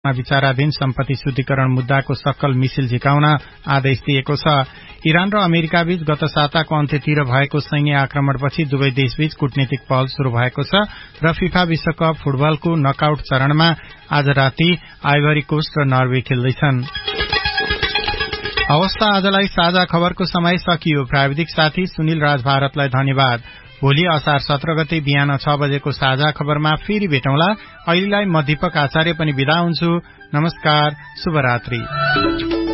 विचाराधीन सम्पत्ति शुद्धिकरण मुद्दाको सक्कल मिसिल झिकाउन आदेश दिएको छ। इरान र अमेरिकाबीच गत साताको अन्त्यतिर भएको सैन्य आक्रमणपछि दुवै देशबीच कूटनीतिक पहल शुरू भएको छ र फिफा विश्वकप फुटबलको नकआउट चरणमा आज राति आइभरी कोस्ट र नर्वे खेल्दैछन्। हवस् त आजलाई साझा खबरको समय सकियो। प्राविधिक साथी सुनिल राज भारतलाई धन्यवाद। भोलि असार 17 गते बिहान 6 बजेको साझा खबरमा फेरि भेटौँला। अहिलेलाई म दीपक आचार्य पनि बिदा हुन्छु। नमस्कार, शुभरात्रि।